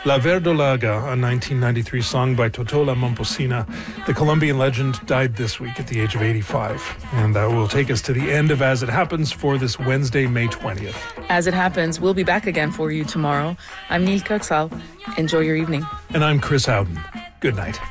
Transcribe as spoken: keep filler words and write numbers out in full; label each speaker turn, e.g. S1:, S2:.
S1: La Verdolaga, a nineteen ninety-three song by Totola Momposina. The Colombian legend died this week at the age of eighty-five. And that will take us to the end of As It Happens for this Wednesday, May twentieth.
S2: As It Happens, we'll be back again for you tomorrow. I'm Neil Kirksall. Enjoy your evening.
S1: And I'm Chris Howden. Good night.